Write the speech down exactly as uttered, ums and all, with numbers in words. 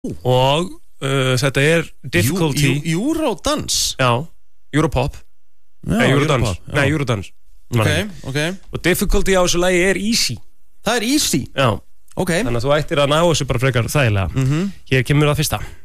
Og uh, þetta er difficulty Eurodance? Já, Europop Nei, Eurodance Nei, Eurodance Ok, ok Og difficulty á þessu lagi er easy Það er easy? Já Ok Þannig að þú ættir að ná þessu bara frekar þægilega mm-hmm. Hér kemur það fyrsta